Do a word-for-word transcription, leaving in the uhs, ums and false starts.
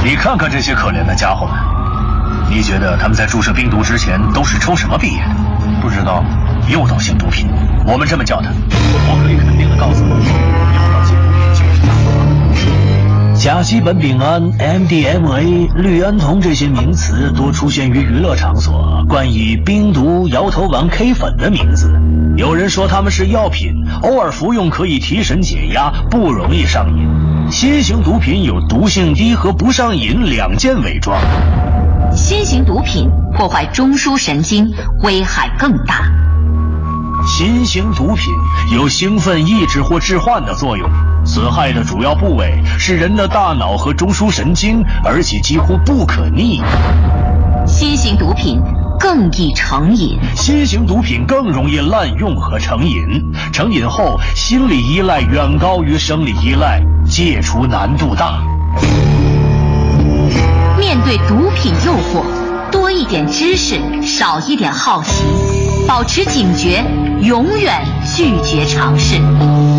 你看看这些可怜的家伙们，你觉得他们在注射冰毒之前都是抽什么毕业的？不知道。诱导性毒品，我们这么叫它。我可以肯定的告诉你，诱导性毒品就是大麻。甲基苯丙胺、M D M A、氯胺酮这些名词多出现于娱乐场所，冠以冰毒、摇头丸、K 粉的名字。有人说它们是药品，偶尔服用可以提神解压，不容易上瘾。新型毒品有毒性低和不上瘾两件伪装。 新型毒品破坏中枢神经，危害更大。 新型毒品有兴奋、抑制或致幻的作用，损害的主要部位是人的大脑和中枢神经，而且几乎不可逆。 新型毒品更易成瘾， 新型毒品更容易滥用和成瘾，成瘾后心理依赖远高于生理依赖，戒除难度大。 面对毒品诱惑，多一点知识，少一点好奇，保持警觉，永远拒绝尝试。